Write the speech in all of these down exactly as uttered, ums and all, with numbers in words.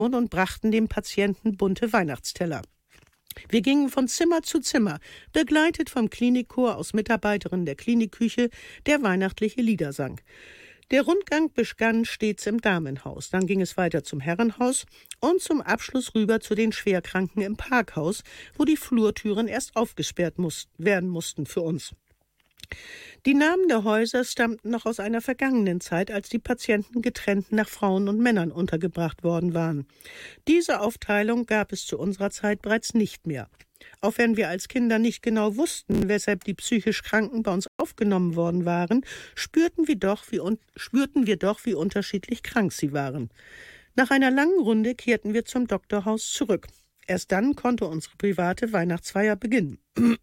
und brachten dem Patienten bunte Weihnachtsteller. Wir gingen von Zimmer zu Zimmer, begleitet vom Klinikchor aus Mitarbeiterinnen der Klinikküche, der weihnachtliche Lieder sang. Der Rundgang begann stets im Damenhaus, dann ging es weiter zum Herrenhaus und zum Abschluss rüber zu den Schwerkranken im Parkhaus, wo die Flurtüren erst aufgesperrt muss, werden mussten für uns. Die Namen der Häuser stammten noch aus einer vergangenen Zeit, als die Patienten getrennt nach Frauen und Männern untergebracht worden waren. Diese Aufteilung gab es zu unserer Zeit bereits nicht mehr. Auch wenn wir als Kinder nicht genau wussten, weshalb die psychisch Kranken bei uns aufgenommen worden waren, spürten wir doch, wie, un- spürten wir doch, wie unterschiedlich krank sie waren. Nach einer langen Runde kehrten wir zum Doktorhaus zurück. Erst dann konnte unsere private Weihnachtsfeier beginnen.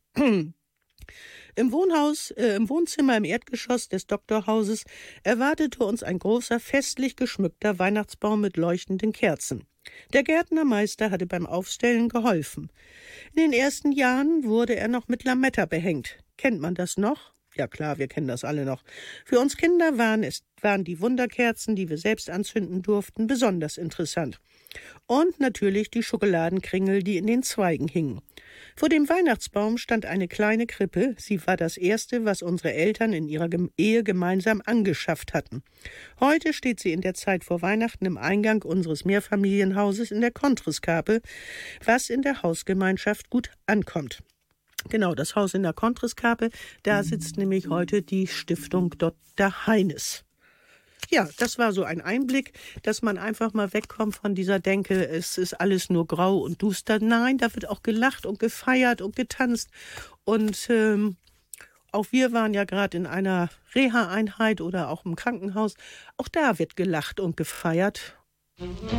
Im Wohnhaus, äh, im Wohnzimmer im Erdgeschoss des Doktorhauses erwartete uns ein großer, festlich geschmückter Weihnachtsbaum mit leuchtenden Kerzen. Der Gärtnermeister hatte beim Aufstellen geholfen. In den ersten Jahren wurde er noch mit Lametta behängt. Kennt man das noch? Ja klar, wir kennen das alle noch. Für uns Kinder waren es waren die Wunderkerzen, die wir selbst anzünden durften, besonders interessant. Und natürlich die Schokoladenkringel, die in den Zweigen hingen. Vor dem Weihnachtsbaum stand eine kleine Krippe. Sie war das erste, was unsere Eltern in ihrer Ehe gemeinsam angeschafft hatten. Heute steht sie in der Zeit vor Weihnachten im Eingang unseres Mehrfamilienhauses in der Kontreskape, was in der Hausgemeinschaft gut ankommt. Genau, das Haus in der Kontreskape, da sitzt nämlich heute die Stiftung Doktor Heines. Ja, das war so ein Einblick, dass man einfach mal wegkommt von dieser Denke, es ist alles nur grau und duster. Nein, da wird auch gelacht und gefeiert und getanzt. Und ähm, auch wir waren ja gerade in einer Reha-Einheit oder auch im Krankenhaus. Auch da wird gelacht und gefeiert.